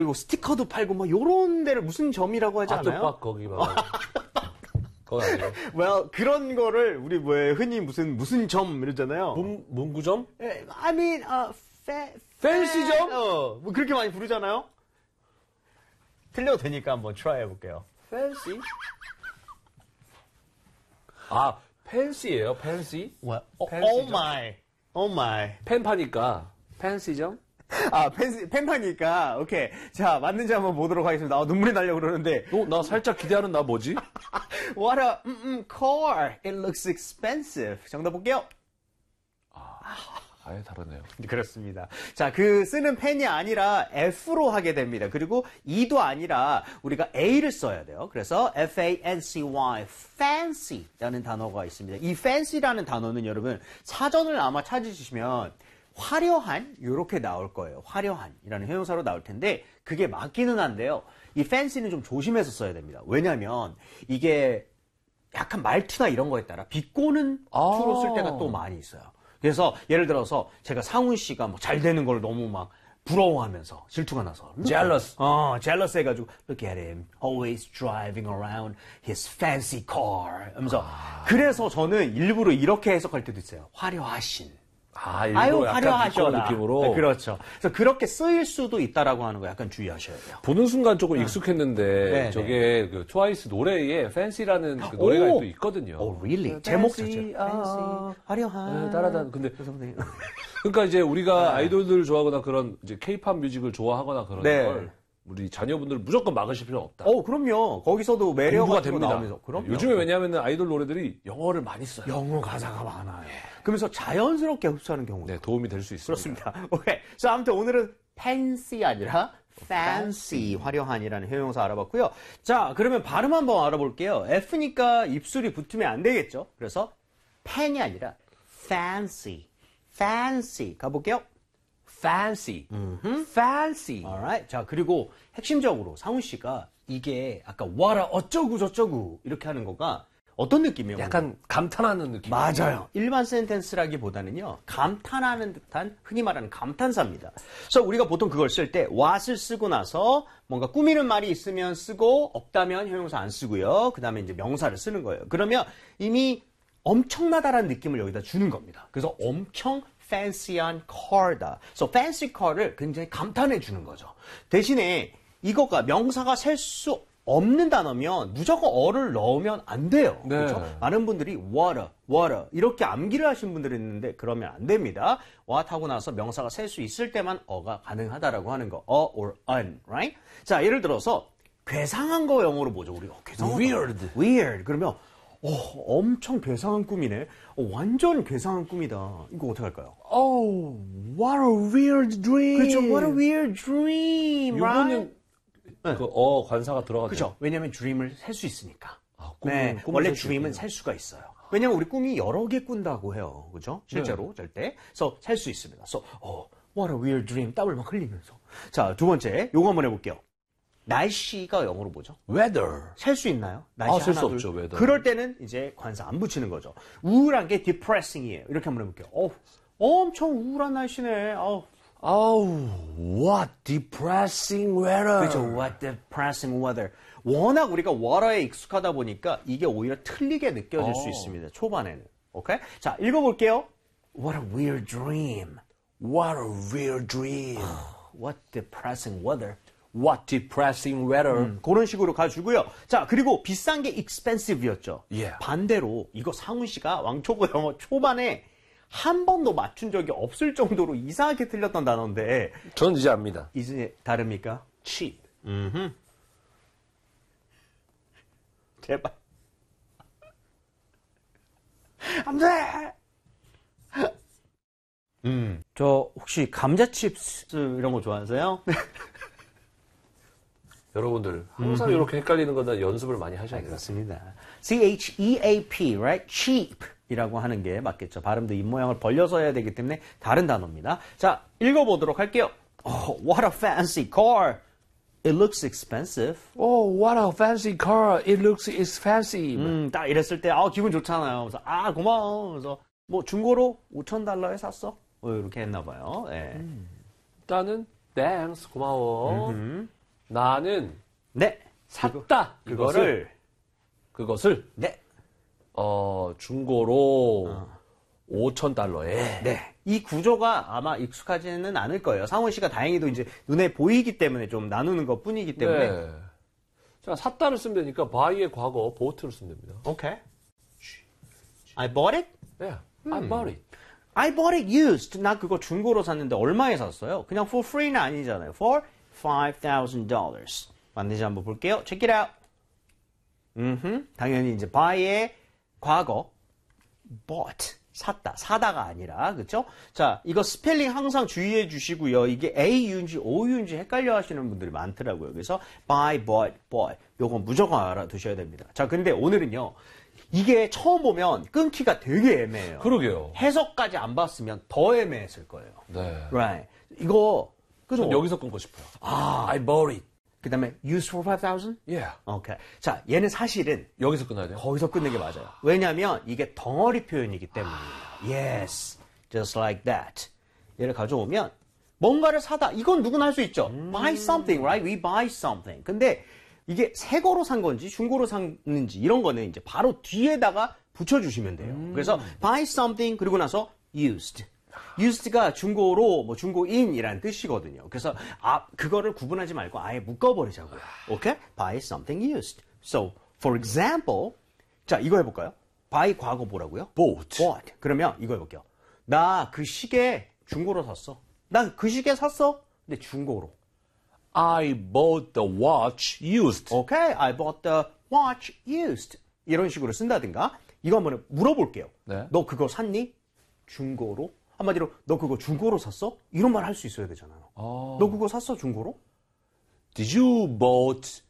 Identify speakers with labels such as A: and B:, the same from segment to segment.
A: 그리고 스티커도 팔고 뭐 요런 데를 무슨 점이라고 하지 않아요?
B: 아트박 거기 막. 거기 아니에요?
A: well, 그런 거를 우리 왜 흔히 무슨 점 이러잖아요.
B: 문구점?
A: I mean,
B: 팬시점?
A: 뭐 그렇게 많이 부르잖아요. 틀려도 되니까 한번 try 해볼게요.
B: 팬시? 아, 팬시예요? 팬시?
A: What?
B: 팬시점?
A: Oh my.
B: 펜 파니까 팬시점?
A: 아, 펜파니까, 오케이. 자, 맞는지 한번 보도록 하겠습니다. 눈물이 나려고 그러는데.
B: 나 살짝 기대하는 나 뭐지?
A: What a, car. It looks expensive. 정답 볼게요.
B: 아예 다르네요.
A: 그렇습니다. 자, 쓰는 펜이 아니라 F로 하게 됩니다. 그리고 E도 아니라 우리가 A를 써야 돼요. 그래서 F-A-N-C-Y, fancy라는 단어가 있습니다. 이 fancy라는 단어는 여러분, 사전을 아마 찾으시면 화려한 이렇게 나올 거예요. 화려한이라는 형용사로 나올 텐데 그게 맞기는 한데요. 이 fancy는 좀 조심해서 써야 됩니다. 왜냐하면 이게 약간 말투나 이런 거에 따라 비꼬는 투로 쓸 때가 또 많이 있어요. 그래서 예를 들어서 제가 상훈 씨가 뭐 잘 되는 걸 너무 막 부러워하면서 질투가 나서
B: jealous.
A: jealous 해가지고 look at him always driving around his fancy car 하면서 그래서 저는 일부러 이렇게 해석할 때도 있어요. 화려하신.
B: 일부러 약간 비꼬는 느낌으로.
A: 네, 그렇죠. 그래서 그렇게 쓰일 수도 있다라고 하는 거 약간 주의하셔야 돼요.
B: 보는 순간 조금 익숙했는데 저게 그 트와이스 노래에 팬시라는 그 노래가 또 있거든요.
A: really? 제목 자체. 팬시, 화려한.
B: 따라다. 근데 그러니까 이제 우리가 아이돌들 좋아하거나 그런 이제 케이팝 뮤직을 좋아하거나 그런 걸 우리 자녀분들 무조건 막으실 필요는 없다.
A: 그럼요. 거기서도 매력가 됩니다. 나오면서. 그럼요.
B: 요즘에 왜냐하면 아이돌 노래들이 영어를 많이 써요.
A: 영어 가사가 많아요. 그러면서 자연스럽게 흡수하는 경우도.
B: 네, 도움이 될 수 있습니다.
A: 그렇습니다. 오케이. 자, 아무튼 오늘은 fancy 아니라 fancy, 화려한이라는 형용사 알아봤고요. 자, 그러면 발음 한번 알아볼게요. F니까 입술이 붙으면 안 되겠죠. 그래서 pen이 아니라 fancy, fancy 가볼게요.
B: fancy, fancy.
A: Alright. 자, 그리고 핵심적으로 상훈 씨가 이게 아까 what a 어쩌고 저쩌고 이렇게 하는 거가 어떤 느낌이에요?
B: 약간 감탄하는 느낌.
A: 맞아요. 일반 센텐스라기보다는요, 감탄하는 듯한 흔히 말하는 감탄사입니다. 그래서 우리가 보통 그걸 쓸 때 what을 쓰고 나서 뭔가 꾸미는 말이 있으면 쓰고 없다면 형용사 안 쓰고요. 그 다음에 이제 명사를 쓰는 거예요. 그러면 이미 엄청나다라는 느낌을 여기다 주는 겁니다. 그래서 엄청 fancy한 car다. 그래서 fancy car를 굉장히 감탄해 주는 거죠. 대신에 이거가 명사가 셀 수 없는 단어면 무조건 어를 넣으면 안 돼요.
B: 네.
A: 그렇죠? 많은 분들이 water 이렇게 암기를 하신 분들이 있는데 그러면 안 됩니다. what 하고 나서 명사가 셀 수 있을 때만 어가 가능하다라고 하는 거. a or an, right? 자, 예를 들어서 괴상한 거 영어로 뭐죠? 우리 괴상한 weird. 그러면 엄청 괴상한 꿈이네. 완전 괴상한 꿈이다. 이거 어떻게 할까요?
B: Oh, what a weird dream.
A: 그렇죠. What a weird dream.
B: 이거는 그 관사가 들어가죠.
A: 그렇죠. 왜냐하면 dream을 셀 수 있으니까.
B: 꿈을
A: 원래 dream은 셀 수가 있어요. 왜냐하면 우리 꿈이 여러 개 꾼다고 해요. 그죠? 실제로 될 때. 그래서 셀 수 있습니다. 그래서 what a weird dream. 땀을 막 흘리면서. 자, 두 번째. 요거 한번 해볼게요. 날씨가 영어로 뭐죠?
B: weather.
A: 셀 수 있나요? 날씨
B: 셀 수
A: 하나,
B: 없죠,
A: 둘.
B: weather.
A: 그럴 때는 이제 관사 안 붙이는 거죠. 우울한 게 depressing이에요. 이렇게 한번 해볼게요. 엄청 우울한 날씨네.
B: what depressing weather.
A: 그렇죠. What depressing weather. 워낙 우리가 water에 익숙하다 보니까 이게 오히려 틀리게 느껴질 수 있습니다. 초반에는. 오케이? 자, 읽어볼게요. What a weird dream.
B: What a weird dream.
A: What depressing weather.
B: What depressing weather.
A: 그런 식으로 가주고요. 자, 그리고 비싼 게 expensive였죠.
B: Yeah.
A: 반대로 이거 상훈 씨가 왕초보 영어 초반에 한 번도 맞춘 적이 없을 정도로 이상하게 틀렸던 단어인데.
B: 전 이제 압니다.
A: 이제 다릅니까?
B: cheap.
A: 제발. 안 돼! 저 혹시 감자칩스 이런 거 좋아하세요?
B: 여러분들 항상 이렇게 헷갈리는 거다 연습을 많이 하셔야 돼요.
A: 그렇습니다. C-H-E-A-P, right? cheap 이라고 하는 게 맞겠죠. 발음도 입모양을 벌려서 해야 되기 때문에 다른 단어입니다. 자, 읽어보도록 할게요. What a fancy car. It looks expensive.
B: Oh, what a fancy car. It looks expensive.
A: 딱 이랬을 때 기분 좋잖아요. 그래서 고마워. 그래서 뭐 중고로 $5,000에 샀어. 이렇게 했나 봐요. 네.
B: 일단은 thanks, 고마워. 나는
A: 네.
B: 샀다. 그것을
A: 네.
B: 중고로 $5,000에.
A: 네. 이 구조가 아마 익숙하지는 않을 거예요. 상원 씨가 다행히도 이제 눈에 보이기 때문에 좀 나누는 것 뿐이기 때문에.
B: 네. 자, 샀다를 쓰면 되니까 buy의 과거 bought를 쓰면 됩니다.
A: 오케이. I bought it?
B: 네. I bought it.
A: I bought it used. 나 그거 중고로 샀는데 얼마에 샀어요? 그냥 for free는 아니잖아요. For $5,000. 맞는지 한번 볼게요. Check it out. 당연히 이제 buy의 과거 bought. 샀다. 사다가 아니라. 그쵸? 자, 이거 스펠링 항상 주의해 주시고요. 이게 A유인지 O유인지 헷갈려 하시는 분들이 많더라고요. 그래서 buy, bought. 요거 무조건 알아두셔야 됩니다. 자, 근데 오늘은요. 이게 처음 보면 끊기가 되게 애매해요.
B: 그러게요.
A: 해석까지 안 봤으면 더 애매했을 거예요.
B: 네.
A: Right. 이거 그죠?
B: 전 여기서 끊고 싶어요. I bought it.
A: 그다음에 used for 5,000?
B: Yeah.
A: 오케이. 자, 얘는 사실은
B: 여기서 끝나야 돼요?
A: 거기서 끊는 게 맞아요. 왜냐하면 이게 덩어리 표현이기 때문입니다. Yes, just like that. 얘를 가져오면 뭔가를 사다. 이건 누구나 할 수 있죠. Buy something, right? We buy something. 근데 이게 새 거로 산 건지 중고로 샀는지 이런 거는 이제 바로 뒤에다가 붙여주시면 돼요. 그래서 buy something 그리고 나서 used. used가 중고로 뭐 중고인이라는 뜻이거든요. 그래서 그거를 구분하지 말고 아예 묶어버리자고요. 오케이? Buy something used. So, for example, 자 이거 해볼까요? buy 과거 뭐라고요? bought. 그러면 이거 해볼게요. 나 그 시계 중고로 샀어. 나 그 시계 샀어. 근데 중고로.
B: I bought the watch used.
A: Okay, I bought the watch used. 이런 식으로 쓴다든가. 이거 한번 물어볼게요.
B: 네.
A: 너 그거 샀니? 중고로? 한마디로 너 그거 중고로 샀어? 이런 말 할 수 있어야 되잖아요. 너 그거 샀어 중고로?
B: Did you bought?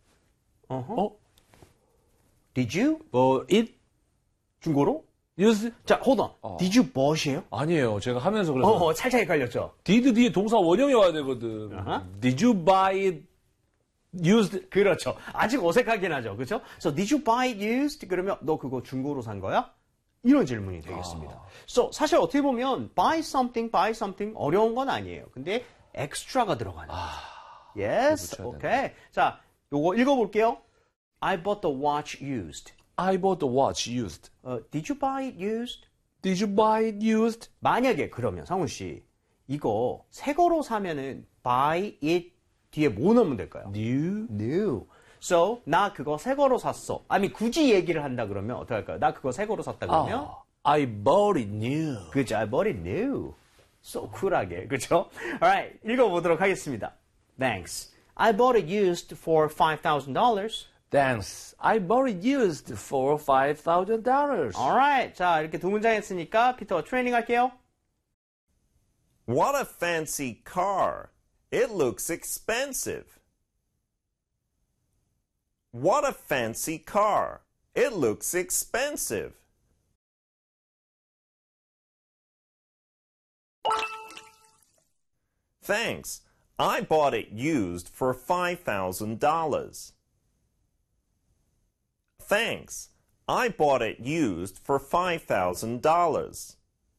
A: Did you
B: bought it
A: 중고로?
B: used?
A: 자, hold on. Did you bought이에요?
B: 아니에요. 제가 하면서 그래서
A: 살짝 헷갈렸죠.
B: did 뒤에 동사 원형이 와야 되거든. Did you buy it used?
A: 그렇죠. 아직 어색하긴 하죠. 그렇죠? So did you buy it used? 그러면 너 그거 중고로 산 거야? 이런 질문이 되겠습니다. So 사실 어떻게 보면 buy something 어려운 건 아니에요. 근데 extra가 들어가는 거죠. Yes, 오케이. 자, 요거 읽어볼게요. I bought the watch used.
B: I bought the watch used.
A: Did you buy it used?
B: Did you buy it used?
A: 만약에 그러면 상훈 씨 이거 새 거로 사면은 buy it 뒤에 뭐 넣으면 될까요? New. So 나 그거 새 거로 샀어. 아니 굳이 얘기를 한다 그러면 어떻게 할까요? 나 그거 새 거로 샀다 그러면
B: I bought it new.
A: 그죠? I bought it new. So 쿨하게. 그죠? Alright. 읽어보도록 하겠습니다. Thanks. I bought it used for $5,000.
B: Thanks. I bought it used for $5,000.
A: Alright. 자, 이렇게 두 문장 했으니까 피터 트레이닝 할게요.
C: What a fancy car. It looks expensive. What a fancy car. It looks expensive. Thanks. I bought it used for $5,000. Thanks. I bought it used for $5,000.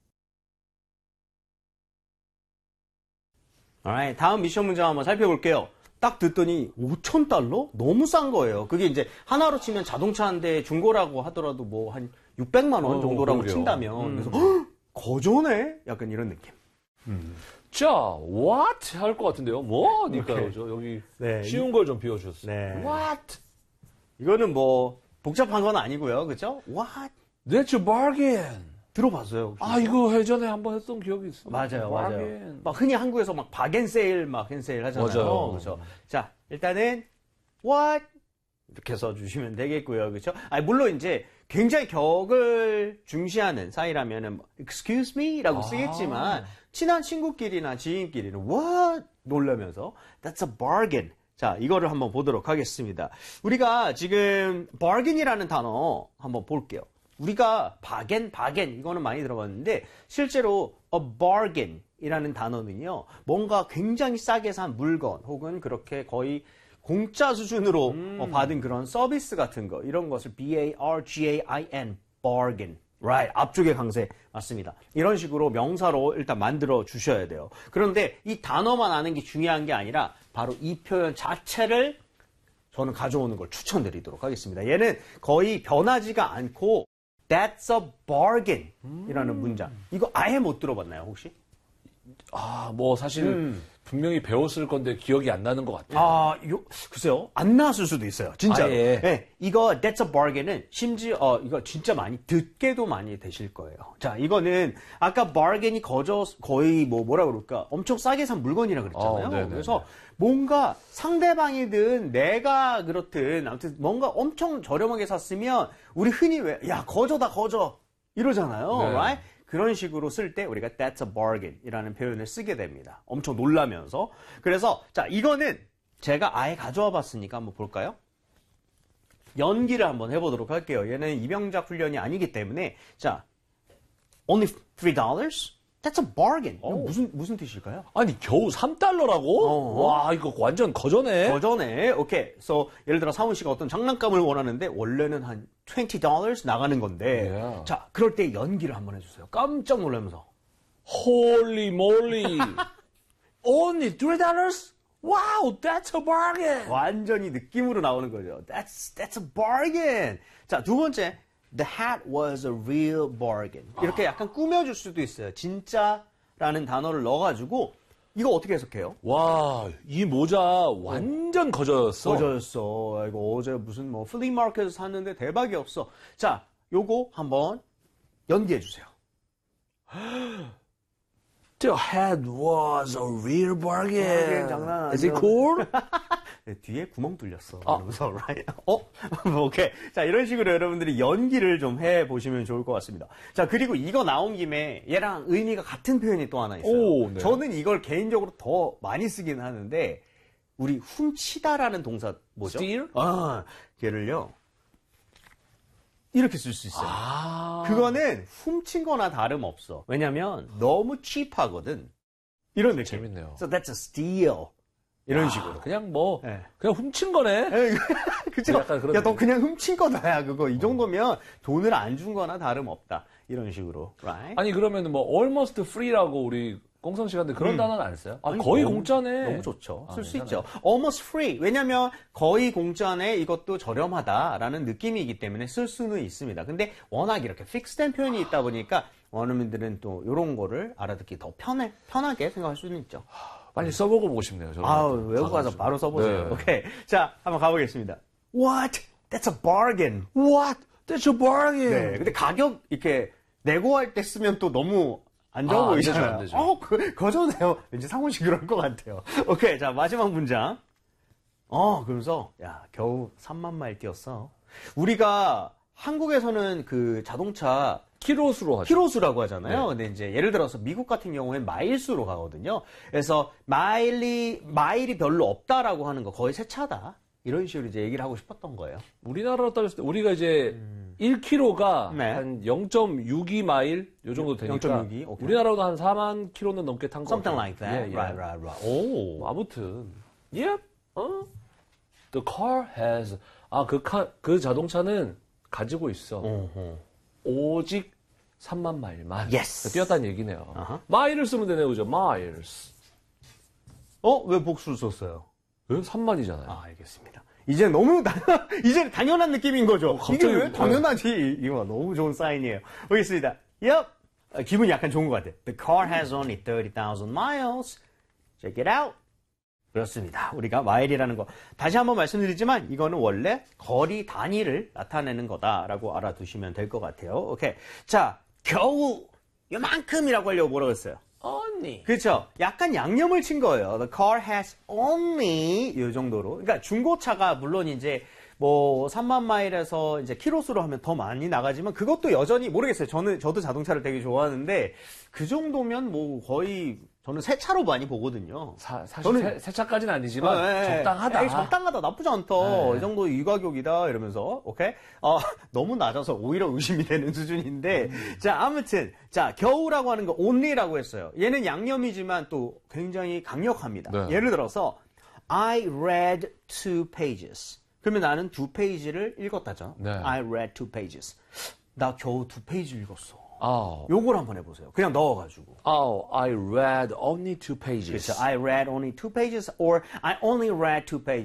A: Alright, 다음 미션 문장 한번 살펴볼게요. 딱 듣더니 $5,000? 너무 싼 거예요. 그게 이제 하나로 치면 자동차 한 대 중고라고 하더라도 뭐 한 600만 원 정도라고
B: 그러게요.
A: 친다면 그래서 헉, 거저네? 약간 이런 느낌.
B: 자, what 할 것 같은데요. 뭐니까요. 저 여기
A: 네,
B: 쉬운 걸 좀 비워주셨어요.
A: 네.
B: What?
A: 이거는 뭐 복잡한 건 아니고요. 그죠? What?
B: That's a bargain.
A: 들어봤어요. 혹시?
B: 아, 이거 예전에 한번 했던 기억이 있어.
A: 맞아요, 맞아요.
B: bargain.
A: 막 흔히 한국에서 막 바겐세일, 막 헨세일 하잖아요.
B: 맞아요.
A: 그렇죠. 자, 일단은 what 이렇게 써주시면 되겠고요, 그렇죠? 아, 물론 이제 굉장히 격을 중시하는 사이라면은 excuse me라고 쓰겠지만 친한 친구끼리나 지인끼리는 what 놀라면서 that's a bargain. 자, 이거를 한번 보도록 하겠습니다. 우리가 지금 bargain이라는 단어 한번 볼게요. 우리가 바겐 이거는 많이 들어봤는데 실제로 a bargain이라는 단어는요. 뭔가 굉장히 싸게 산 물건 혹은 그렇게 거의 공짜 수준으로 받은 그런 서비스 같은 거 이런 것을 bargain Right. 앞쪽에 강세. 맞습니다. 이런 식으로 명사로 일단 만들어 주셔야 돼요. 그런데 이 단어만 아는 게 중요한 게 아니라 바로 이 표현 자체를 저는 가져오는 걸 추천드리도록 하겠습니다. 얘는 거의 변하지가 않고 That's a bargain 이라는 문장. 이거 아예 못 들어봤나요, 혹시?
B: 뭐 사실 분명히 배웠을 건데 기억이 안 나는 것 같아요.
A: 글쎄요. 안 나왔을 수도 있어요. 진짜로.
B: 예.
A: 네, 이거 That's a bargain은 심지어 이거 진짜 많이 듣게도 많이 되실 거예요. 자, 이거는 아까 bargain이 거의 뭐라 그럴까? 엄청 싸게 산 물건이라 그랬잖아요.
B: 네네네.
A: 그래서 뭔가 상대방이든 내가 그렇든 아무튼 뭔가 엄청 저렴하게 샀으면 우리 흔히 왜 야, 거저다 거저 이러잖아요.
B: 네.
A: Right? 그런 식으로 쓸 때 우리가 that's a bargain 이라는 표현을 쓰게 됩니다. 엄청 놀라면서. 그래서 자, 이거는 제가 아예 가져와 봤으니까 한번 볼까요? 연기를 한번 해보도록 할게요. 얘는 이병작 훈련이 아니기 때문에 자, only $3? That's a bargain. 이거 무슨 뜻일까요?
B: 아니 겨우 3달러라고? 와 이거 완전 거저네.
A: 거전에 오케이. So 예를 들어 사훈 씨가 어떤 장난감을 원하는데 원래는 한 $20 나가는 건데
B: Yeah.
A: 자, 그럴 때 연기를 한번 해주세요. 깜짝 놀라면서
B: Holy moly. Only $3? Wow, that's a bargain.
A: 완전히 느낌으로 나오는 거죠. That's a bargain. 자, 두 번째. The hat was a real bargain. 이렇게 약간 꾸며줄 수도 있어요. 진짜라는 단어를 넣어가지고 이거 어떻게 해석해요?
B: 와, 이 모자 완전 거저였어.
A: 거저였어. 이거 어제 무슨 뭐 플리마켓에서 샀는데 대박이었어. 자, 요거 한번 연기해주세요.
B: The hat was a real bargain.
A: 장난 아니야.
B: Is it cool?
A: 네, 뒤에 구멍 뚫렸어. 그러면서, right? 오케이. 자, 이런 식으로 여러분들이 연기를 좀 해보시면 좋을 것 같습니다. 자, 그리고 이거 나온 김에 얘랑 의미가 같은 표현이 또 하나 있어요.
B: 오, 네.
A: 저는 이걸 개인적으로 더 많이 쓰긴 하는데, 우리 훔치다라는 동사 뭐죠?
B: steal?
A: 걔를요. 이렇게 쓸 수 있어요. 그거는 훔친 거나 다름없어. 왜냐면 너무 cheap하거든. 이런 느낌.
B: 재밌네요.
A: So that's a steal. 이런 식으로.
B: 그냥 뭐
A: 네.
B: 그냥 훔친 거네.
A: 그쵸?
B: 약간 그런
A: 야, 너
B: 느낌.
A: 그냥 훔친 거다, 야, 그거. 이 정도면 돈을 안 준 거나 다름없다. 이런 식으로. Right?
B: 아니 그러면 뭐 almost free라고 우리 꽁성 씨가 근데 그런 단어는 안 했어요? 거의 공짜네.
A: 너무 좋죠. 쓸 수
B: 괜찮아요.
A: 있죠. Almost free. 왜냐면 거의 공짜네, 이것도 저렴하다라는 느낌이기 때문에 쓸 수는 있습니다. 근데 워낙 이렇게 픽스된 표현이 있다 보니까 원어민들은 또 이런 거를 알아듣기 더 편하게 생각할 수는 있죠.
B: 빨리 써보고 보고 싶네요. 저는.
A: 외국 가서 바로 써보세요.
B: 네.
A: 오케이. 자, 한번 가보겠습니다. What? That's a bargain.
B: What? That's a bargain.
A: 네. 근데 가격 이렇게 내고 할 때 쓰면 또 너무 안 좋아 보이잖아요.
B: 안 되죠.
A: 거저네요. 왠지 상훈 씨 그럴 것 같아요. 오케이. 자, 마지막 문장. 그러면서, 야, 겨우 3만 마일 뛰었어. 우리가 한국에서는 그 자동차
B: 키로수로 하죠.
A: 키로수라고 하잖아요.
B: 네.
A: 근데 이제 예를 들어서 미국 같은 경우엔 마일수로 가거든요. 그래서 마일이 별로 없다라고 하는 거 거의 새 차다. 이런 식으로 이제 얘기를 하고 싶었던 거예요.
B: 우리나라로 따졌을 때 우리가 이제 1km가
A: 네.
B: 한 0.62마일 요 정도 되니까
A: 0.62? 오케이.
B: 우리나라도 한 4만 킬로는 넘게 탄 거
A: Something
B: 같아요.
A: like that.
B: 예, 예.
A: Right. 오.
B: 뭐 아무튼 yep. The car has 그 자동차는 가지고 있어. 오직 3만 마일만
A: Yes.
B: 뛰었다는 얘기네요.
A: 아하.
B: 마일을 쓰면 되네요. 그죠? miles.
A: 왜 복수를 썼어요?
B: 왜? 3만이잖아요.
A: 알겠습니다. 이제 너무 이제 당연한 느낌인 거죠.
B: 갑자기,
A: 이게 왜 당연하지? 이거 너무 좋은 사인이에요. 보겠습니다. Yep. 기분이 약간 좋은 것 같아요. The car has only 30,000 miles. Check it out. 그렇습니다. 우리가 마일이라는 거 다시 한번 말씀드리지만 이거는 원래 거리 단위를 나타내는 거다라고 알아두시면 될 것 같아요. 오케이. 자, 겨우 요만큼이라고 하려고 뭐라고 했어요?
B: 언니.
A: 그렇죠. 약간 양념을 친 거예요. The car has only 이 정도로. 그러니까 중고차가 물론 이제 뭐 3만 마일에서 이제 키로수로 하면 더 많이 나가지만 그것도 여전히 모르겠어요. 저도 자동차를 되게 좋아하는데 그 정도면 뭐 거의 저는 새 차로 많이 보거든요.
B: 사실 새 차까지는 아니지만 적당하다.
A: 에이, 적당하다. 나쁘지 않다. 이 정도 이 가격이다. 이러면서 오케이. 너무 낮아서 오히려 의심이 되는 수준인데 자, 아무튼 자, 겨우라고 하는 거 only라고 했어요. 얘는 양념이지만 또 굉장히 강력합니다.
B: 네.
A: 예를 들어서 I read 2 pages. 그러면 나는 2 페이지를 읽었다죠.
B: 네.
A: I read 2 pages. 나 겨우 2페이지 읽었어.
B: Oh,
A: 요걸 한번 해보세요. 그냥 넣어가지고.
B: I read only 2 pages.
A: 그렇죠. I read only 2 pages or I only read 2 pages.